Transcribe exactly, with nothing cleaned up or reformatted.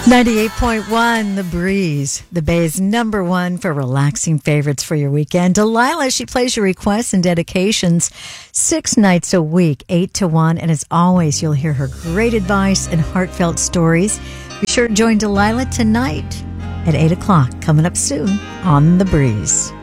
ninety-eight point one, The Breeze, the Bay's number one for relaxing favorites for your weekend. Delilah, she plays your requests and dedications six nights a week, eight to one. And as always, you'll hear her great advice and heartfelt stories. Be sure to join Delilah tonight at eight o'clock, coming up soon on The Breeze.